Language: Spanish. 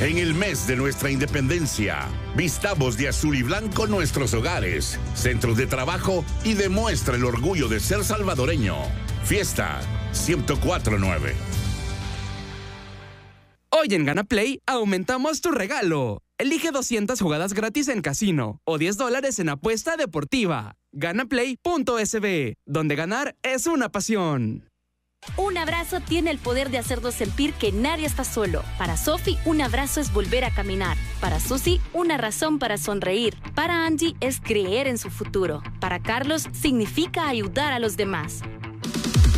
En el mes de nuestra independencia, vistamos de azul y blanco nuestros hogares, centros de trabajo y demuestra el orgullo de ser salvadoreño. Fiesta 1049. Hoy en Gana Play aumentamos tu regalo. Elige 200 jugadas gratis en casino o $10 en apuesta deportiva. Ganaplay.sb, donde ganar es una pasión. Un abrazo tiene el poder de hacernos sentir que nadie está solo. Para Sophie, un abrazo es volver a caminar. Para Susie, una razón para sonreír. Para Angie, es creer en su futuro. Para Carlos, significa ayudar a los demás.